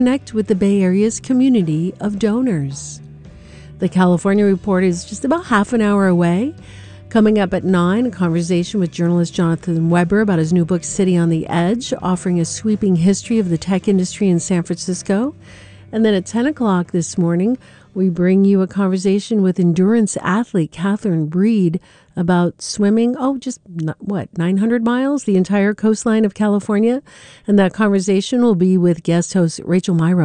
Connect with the Bay Area's community of donors. The California Report is just about half an hour away. Coming up at 9, a conversation with journalist Jonathan Weber about his new book, City on the Edge, offering a sweeping history of the tech industry in San Francisco. And then at 10 o'clock this morning, we bring you a conversation with endurance athlete Catherine Breed about swimming, 900 miles, the entire coastline of California. And that conversation will be with guest host Rachel Myrow.